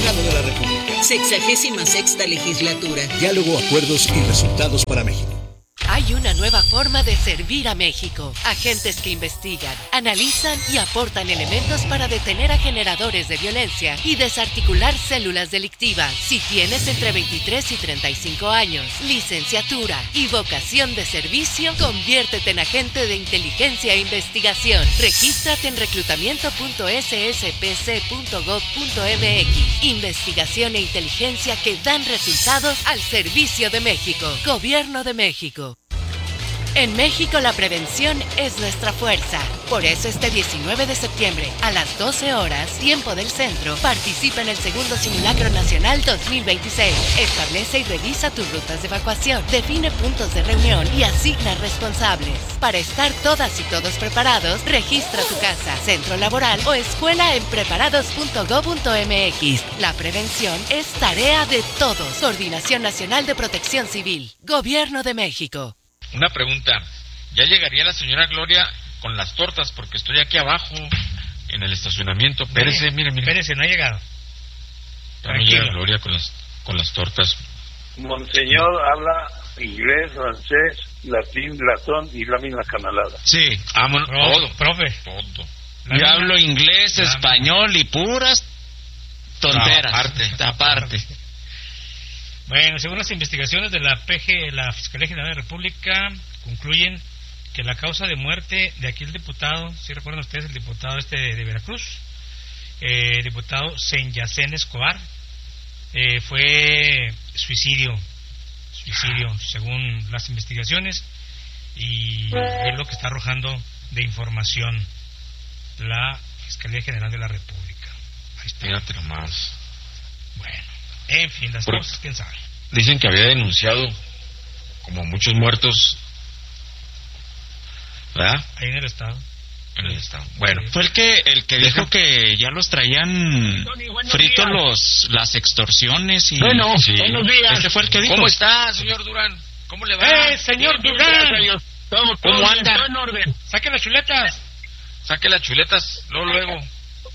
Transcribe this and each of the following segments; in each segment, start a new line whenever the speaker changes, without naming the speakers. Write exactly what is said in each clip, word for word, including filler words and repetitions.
Senado de la República.
Sexagésima sexta legislatura.
Diálogo, acuerdos y resultados para México.
Hay una nueva forma de servir a México. Agentes que investigan, analizan y aportan elementos para detener a generadores de violencia y desarticular células delictivas. Si tienes entre veintitrés y treinta y cinco años, licenciatura y vocación de servicio, conviértete en agente de inteligencia e investigación. Regístrate en reclutamiento punto s s p c punto gov punto m x. Investigación e inteligencia que dan resultados al servicio de México. Gobierno de México. En México la prevención es nuestra fuerza. Por eso este diecinueve de septiembre, a las doce horas, tiempo del centro, participa en el segundo Simulacro Nacional dos mil veintiséis. Establece y revisa tus rutas de evacuación, define puntos de reunión y asigna responsables. Para estar todas y todos preparados, registra tu casa, centro laboral o escuela en preparados punto gov punto m x. La prevención es tarea de todos. Coordinación Nacional de Protección Civil. Gobierno de México.
Una pregunta, ¿ya llegaría la señora Gloria con las tortas? Porque estoy aquí abajo, en el estacionamiento. Pérese, mire, mire.
Pérese, no ha llegado.
Ya no llega Gloria con las, con las tortas.
Monseñor habla inglés, francés, latín, latón y la misma canalada.
Sí, vámonos,
Pro,
todo.
Profe.
Todo.
Yo hablo inglés,
La
español y puras tonteras.
No, aparte.
Aparte.
Bueno, según las investigaciones de la P G, la Fiscalía General de la República, concluyen que la causa de muerte de aquel diputado, si recuerdan ustedes, el diputado este de, de Veracruz, eh, diputado Senyacén Escobar, eh, fue suicidio, suicidio, según las investigaciones, y es lo que está arrojando de información la Fiscalía General de la República. Ahí está.
Fíjate nomás.
Bueno. En fin, las
Por,
cosas, quién sabe.
Dicen que había denunciado como muchos muertos, ¿verdad?
Ahí en el estado.
En el estado. Bueno,
Fue el que el que dijo que ya los traían fritos los las extorsiones y
Bueno,
sí.
buenos días.
Ese fue el que dijo.
¿Cómo está, señor Durán? ¿Cómo le va?
¡Eh, señor Durán!
¿Cómo,
¿Cómo anda?
Todo en orden.
¡Saque las chuletas!
Saque las chuletas, luego, luego.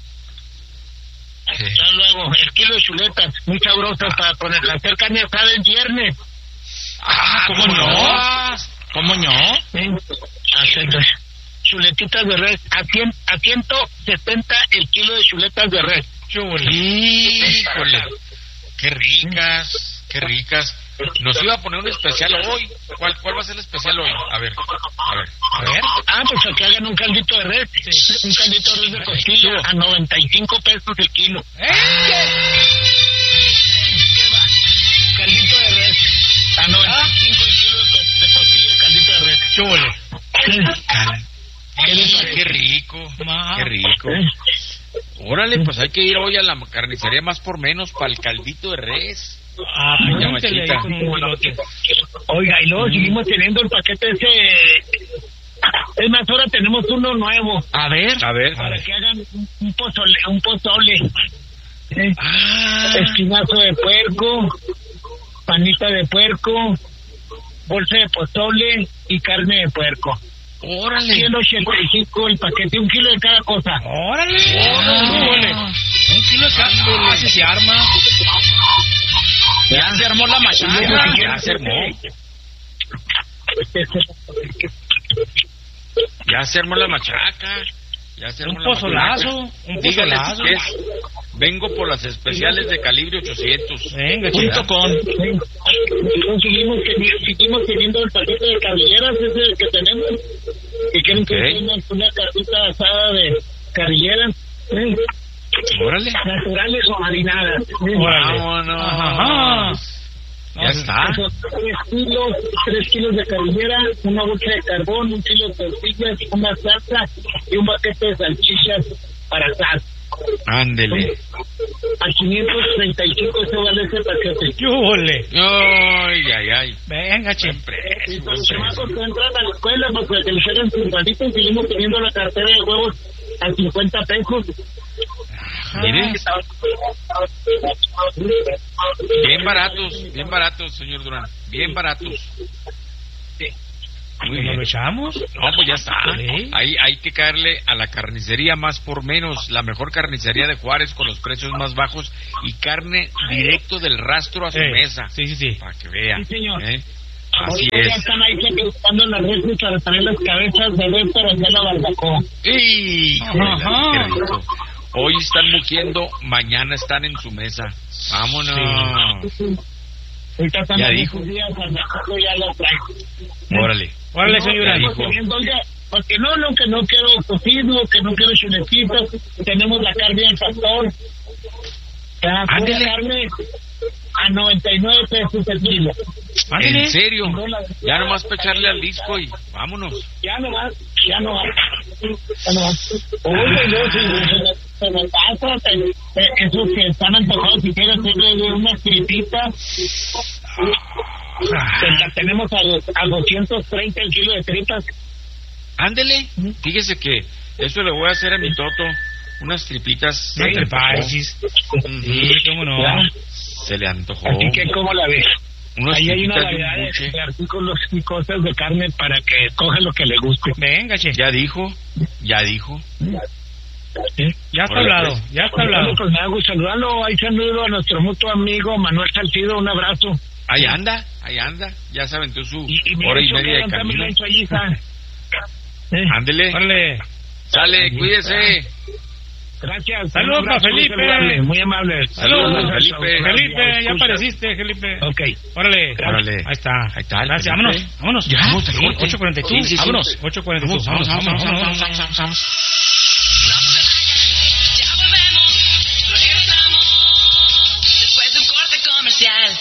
Sí.
Ya luego, el kilo de chuletas, muy sabrosas para poner, hacer carne asada en viernes.
Ah,
¿Cómo no? ¿Cómo no?
¿Sí? Hacer chuletitas de res, a, cien, a ciento setenta el kilo de chuletas de res.
Híjole, qué ricas, qué ricas. Nos iba a poner un especial hoy. ¿Cuál, cuál va a ser el especial hoy? A ver, a ver,
A ver.
Ah, pues que hagan un caldito de res,
Sí.
un caldito de res de costilla a noventa y cinco pesos el kilo.
¡Eh!
¿Qué va? Caldito de res a noventa y cinco el kilo de, co- de costilla, caldito de res.
¡Chúbole!
¿Qué le parece?
qué rico,
Ma.
qué rico.
¿Eh?
Órale, pues hay que ir hoy a la carnicería más por menos para el caldito de res.
Ah,
Doña
pregúntele ahí
Machita.
con un pilote.
Oiga, y luego seguimos teniendo el paquete ese. Es más, ahora tenemos uno nuevo
A ver.
A ver,
para que hagan un, un pozole, un pozole. ¿Eh?
Ah,
Espinazo de puerco, panita de puerco, bolsa de pozole y carne de puerco.
órale.
ciento ochenta y cinco el paquete, un kilo de cada cosa.
¡Órale!
Órale.
Un kilo de carne, ah, sí se arma.
Ya se armó la machaca.
Ya se armó. Ya se armó la machaca. Ya se armó
Un
la
pozolazo,
machaca.
un
Dígale
pozolazo.
si es. Vengo por las especiales de calibre ochocientos.
Venga,
Punto
chica.
con.
Y luego seguimos, teni- seguimos teniendo el paquete de carrilleras, ese que tenemos. Que quieren que
Ok.
tengan una carnita asada de carrilleras. ¿Eh?
Órale.
Naturales o marinadas. ¿eh?
Órale.
Vámonos.
Ajá.
Ya está.
Son tres kilos, tres kilos de carrillera, una bolsa de carbón, un kilo de tortillas, una salsa y un paquete de salchichas para asar.
Ándele.
A quinientos treinta y cinco se vale ese paquete.
¡Chúbole!
Ay, ay, ay.
Venga, chica.
Y los chamacos que entran a la escuela, pues para que les hagan sus raditos, seguimos teniendo la cartera de huevos a cincuenta pesos.
Miren, bien baratos, bien baratos, señor Durán. Bien baratos. Muy
¿Nos
bien.
lo echamos?
No, pues ya está.
Sí.
Ahí hay que caerle a la carnicería más por menos, la mejor carnicería de Juárez con los precios más bajos y carne directo del rastro a su
Eh,
mesa.
Sí, sí, sí.
Para que vean.
Sí, señor.
¿eh? Así
Ahorita ya
es.
están ahí buscando las redes para traer las cabezas de res para hacer la barbacoa.
¡Y!
Ajá.
¡Qué rico! Hoy están mugiendo, mañana están en su mesa. ¡Vámonos!
Ahorita están
Ya
en
dijo.
esos días, al rato ya lo traigo.
Órale.
Órale,
No,
señor
ya
Durán.
dijo.
porque bien, oiga, porque no, no, que no quiero cocido, que no quiero chuletitos, tenemos la carne del pastor. La pura
Ándele.
carne a noventa y nueve pesos el kilo.
Ándele.
¿En serio?
No, la-
Ya nomás para echarle al disco y vámonos.
Ya no más, ya no más. Ya no más. Oye, yo, si se me, se me pasa, te- te- esos que están antojados, si quieres hacerle unas tripitas, que la tenemos a, a doscientos treinta el kilo de tripas.
Ándele. Fíjese que eso le voy a hacer a mi Toto. Unas tripitas.
No
Se
te
le antojó.
pases.
Ujú.
Sí, cómo no.
Ya.
Se le antojó.
Así que, ¿cómo la ves?
Unas
Ahí hay una
tripitas de un
variedad
buche.
de, de artículos y cosas de carne para que coge lo que le guste.
Venga, che.
Ya dijo, ya dijo.
¿Sí?
Ya está
Órale,
hablado,
pues.
ya está hablado.
Pues me hago saludarlo. Ahí saludo a nuestro mutuo amigo Manuel Salcido. Un abrazo.
Ahí anda, ahí anda. Ya se aventó su
Y, y mi
hora y
hecho,
media de
que también
camino.
le echo allí, ¿sabes? ¿Eh?
Ándele.
Órale.
Sale, cuídese.
Gracias.
Saludos
Un abrazo,
para
muy
Felipe.
saludable, Muy amable.
Saludos, Felipe.
Felipe, ya apareciste, Felipe.
Ok.
Órale.
Órale.
Ahí está.
Ahí está el
Gracias,
Felipe.
vámonos, vámonos.
Ya,
Vamos,
te
sí,
corte.
ocho cuarenta y dos.
Sí, sí, sí.
Vámonos. ocho cuarenta y dos.
Vamos,
Vámonos,
vamos,
vámonos,
vamos,
vámonos,
vamos,
vámonos.
vamos.
Ya volvemos, regresamos después de un corte comercial.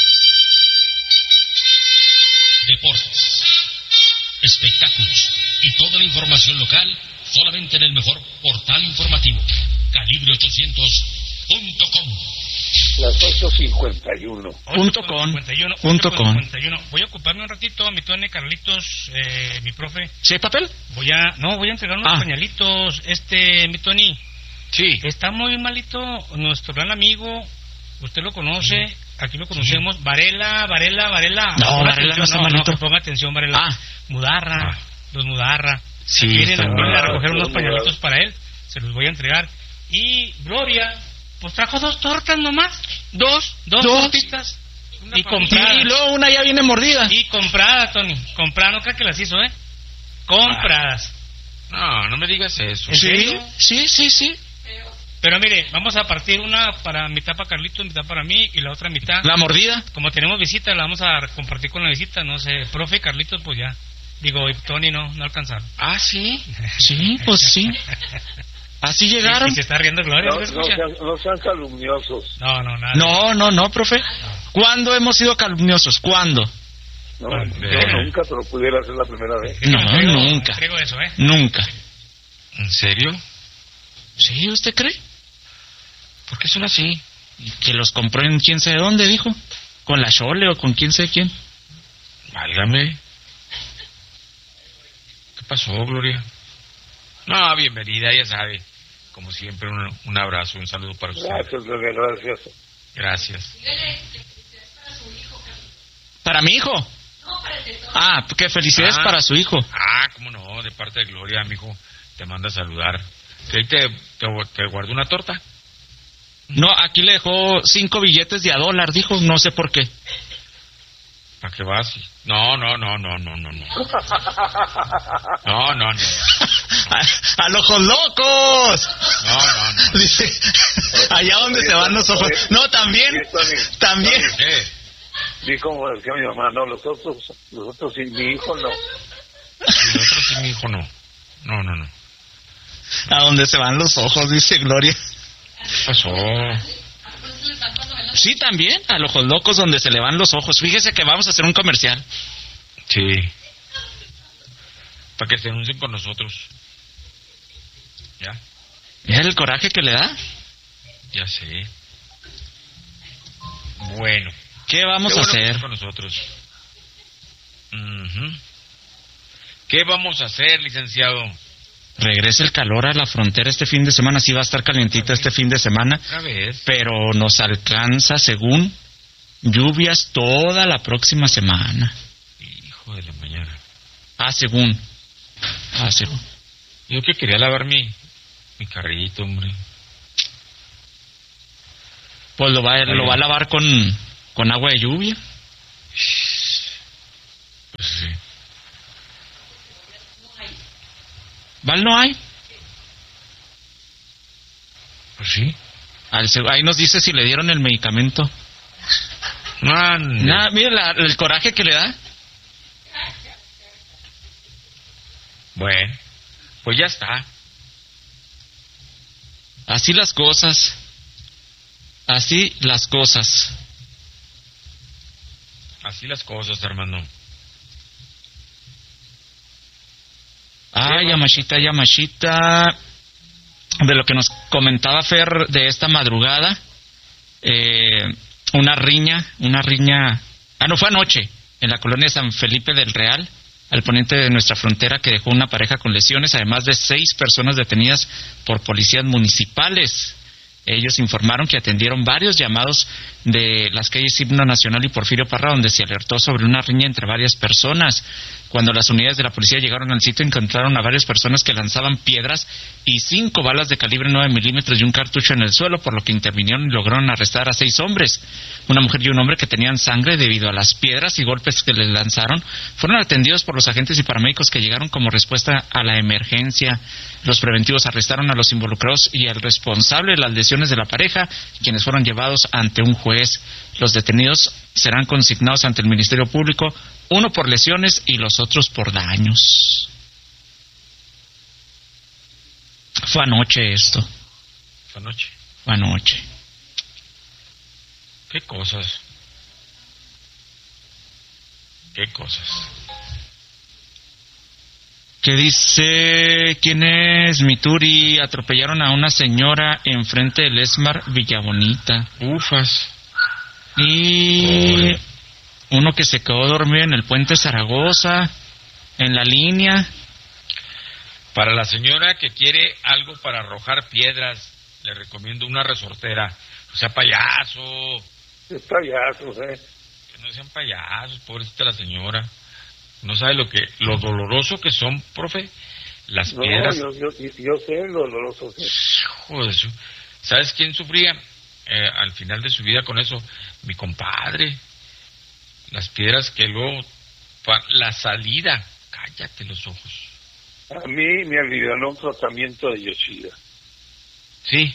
Deportes, espectáculos y toda la información local solamente en el mejor portal informativo, calibre ochocientos punto com.
Las ocho cincuenta y uno.
Punto con.
cincuenta y uno,
Punto
ocho
con.
cincuenta y uno. Voy a ocuparme un ratito, mi Tony, Carlitos, eh, mi profe.
¿Sí hay papel?
Voy a, no, voy a entregar unos
Ah.
pañalitos. Este, mi Tony,
Sí.
está muy malito nuestro gran amigo. Usted lo conoce, aquí lo conocemos. Varela, Varela, Varela.
No,
Ponga
Varela no
atención,
está
no,
malito.
no, ponga atención, Varela.
Ah.
Mudarra,
Ah.
los Mudarra.
Sí,
Vienen
está
a,
muy
vienen a
mal.
recoger unos
Sí,
pañalitos
Mudarra.
para él. Se los voy a entregar. Y Gloria, pues trajo dos tortas nomás. Dos, dos,
Dos.
tortitas.
Una
Y
familia.
compradas.
Y luego una ya viene mordida.
Y compradas, Tony. Compradas, no creo que las hizo, ¿eh? Compradas.
No, no me digas eso.
¿En
Sí,
serio?
sí, sí, sí.
Pero mire, vamos a partir una para mitad para Carlitos, mitad para mí y la otra mitad.
La mordida.
Como tenemos visita, la vamos a compartir con la visita, no sé. Profe y Carlitos, pues ya. Digo, y Tony no, no alcanzaron.
Ah, sí.
Sí, pues sí. Así llegaron.
Y se está riendo Gloria,
No,
¿no
no,
escucha?
sean, no sean calumniosos.
No, no, nada.
No, no, no, profe. ¿Cuándo hemos sido calumniosos? ¿Cuándo?
No,
Bueno,
yo
bueno.
nunca te lo pudiera hacer la primera vez.
No,
Me entrego-
nunca.
me entrego eso, ¿eh?
Nunca.
¿En serio?
¿Sí, usted cree?
¿Por qué son así?
Y que los compró en quién sabe dónde, dijo. ¿Con la Chole o con quién sabe quién?
Válgame. ¿Qué pasó, Gloria? No, bienvenida, ya sabe. Como siempre, un, un abrazo, un saludo para usted.
Gracias, Gloria, gracias.
Gracias.
¿Para mi hijo? Ah, que felicidades
Ah.
para su hijo.
Ah, cómo no, de parte de Gloria, mijo, te manda a saludar. ¿Que ahí te, te, te guardó una torta?
No, aquí le dejó cinco billetes de a dólar, dijo, no sé por qué.
¿Para qué vas? No, no, no, no, no, no, no. No, no, no.
a, a los ojos locos.
No, no, no.
Dice, allá donde se van los ojos. No, también,
Sí, Tony.
también.
¿Qué?
Sí, como decía mi mamá, no, los otros, los otros sí, mi hijo no.
Y el otro sí, mi hijo, no. No, no, no.
A donde se van los ojos, dice Gloria.
¿Qué pasó?
Sí, también, a los ojos locos donde se le van los ojos. Fíjese que vamos a hacer un comercial.
Sí. Para que se anuncien con nosotros. ¿Ya?
Mira el coraje que le da.
Ya sé. Bueno.
¿Qué vamos
Qué
a
bueno que
hacer?
estás con nosotros. Ujú. ¿Qué vamos a hacer, licenciado?
Regresa el calor a la frontera este fin de semana. Sí va a estar calientita este fin de semana.
Otra vez.
Pero nos alcanza, según, lluvias toda la próxima semana.
Hijo de la mañana.
Ah, según. Ah, según.
Yo que quería lavar mi, mi carrito, hombre.
Pues lo va, lo va a lavar con, con agua de lluvia.
Pues sí.
¿Val no hay?
Pues sí.
Al, ahí nos dice si le dieron el medicamento.
Man.
Nada, mire la, el coraje que le da.
Bueno, pues ya está.
Así las cosas. Así las cosas.
Así las cosas, hermano.
Ah, Yamashita, Yamashita. De lo que nos comentaba Fer de esta madrugada. Eh, una riña, una riña. Ah, no, fue anoche. En la colonia San Felipe del Real, al poniente de nuestra frontera, que dejó una pareja con lesiones, además de seis personas detenidas por policías municipales. Ellos informaron que atendieron varios llamados de las calles Himno Nacional y Porfirio Parra, donde se alertó sobre una riña entre varias personas. Cuando las unidades de la policía llegaron al sitio, encontraron a varias personas que lanzaban piedras y cinco balas de calibre nueve milímetros y un cartucho en el suelo, por lo que intervinieron y lograron arrestar a seis hombres. Una mujer y un hombre que tenían sangre debido a las piedras y golpes que les lanzaron fueron atendidos por los agentes y paramédicos que llegaron como respuesta a la emergencia. Los preventivos arrestaron a los involucrados y al responsable de las lesiones de la pareja, quienes fueron llevados ante un juez. Los detenidos serán consignados ante el Ministerio Público, uno por lesiones y los otros por daños. Fue anoche esto.
Fue anoche.
Fue anoche.
¿Qué cosas? ¿Qué cosas?
¿Qué dice? ¿Quién es? Mituri. Atropellaron a una señora enfrente del Esmar Villabonita.
Ufas.
Y oh. Uno que se quedó dormido en el puente Zaragoza, en la línea.
Para la señora que quiere algo para arrojar piedras, le recomiendo una resortera. O sea, payaso.
Es payaso, ¿eh?
Que no sean payasos, pobrecita la señora. No sabe lo que, lo doloroso que son, profe, las
no,
piedras.
No, yo, yo, yo sé lo doloroso que es.
Joder, ¿sabes quién sufría eh, al final de su vida con eso? Mi compadre. Las piedras que luego, la salida, cállate los ojos.
A mí me alivianó un tratamiento de Yoshida.
Sí.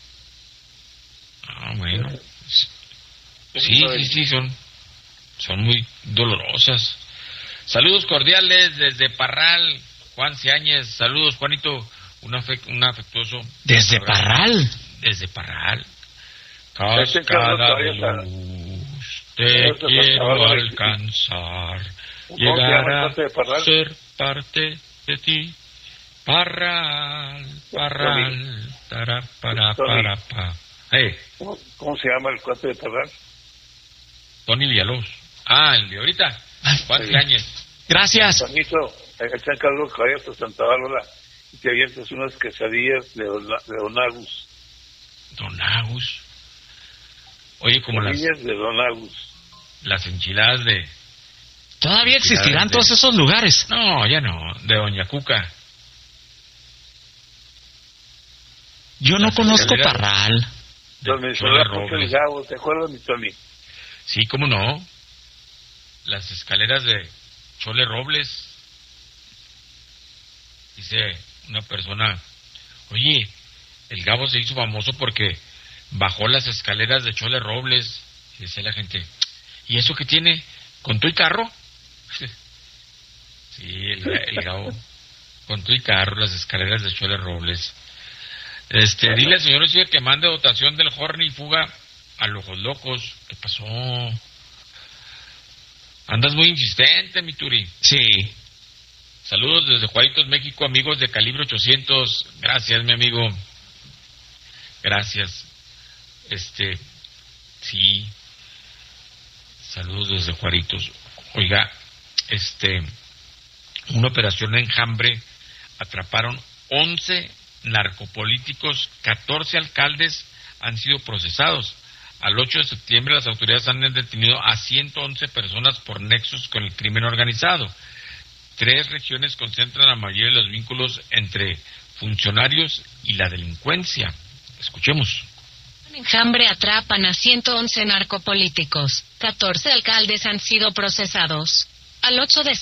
Ah, bueno. Sí, sí, sí, son, son muy dolorosas. Saludos cordiales desde Parral, Juan Ciáñez. Saludos, Juanito. Un, afect, un afectuoso.
¿Desde abrazo. Parral?
Desde Parral. Cascada de luz, te quiero alcanzar. Llegar a ser parte de ti. Parral, Parral. Tará, para, para, para. Hey.
¿Cómo, ¿Cómo se llama el cuate de Parral?
Tony Villalobos. Ah, el de ahorita. Juan Ciáñez.
Gracias.
Juanito, está en Carlos Caballero, Santa Bárbara, y te avientas unas quesadillas de, de Don Agus.
Don Agus. Oye, como las...
de Don Agus.
Las enchiladas de...
¿Todavía existirán de... todos esos lugares?
No, ya no. De Doña Cuca.
Yo no las conozco Parral.
Donde se la puso el Gabo, ¿te acuerdas, mi Tony?
Sí, cómo no. Las escaleras de Chole Robles. Dice una persona, oye, el Gabo se hizo famoso porque bajó las escaleras de Chole Robles. Y dice la gente, ¿y eso qué tiene? ¿Con tu y carro? Sí, el, el Gabo. Con tu y carro, las escaleras de Chole Robles. Este, dile al señor Ochiga que mande dotación del Horny y fuga a los ojos locos. ¿Qué pasó? Andas muy insistente, mi Turi.
Sí.
Saludos desde Juaritos, México, amigos de Calibre ochocientos. Gracias, mi amigo. Gracias. Este, sí. Saludos desde Juaritos. Oiga, este, una operación de enjambre. Atraparon once narcopolíticos, catorce alcaldes han sido procesados. Al ocho de septiembre las autoridades han detenido a ciento once personas por nexos con el crimen organizado. Tres regiones concentran la mayoría de los vínculos entre funcionarios y la delincuencia. Escuchemos.
En enjambre atrapan a ciento once narcopolíticos. catorce alcaldes han sido procesados. Al ocho de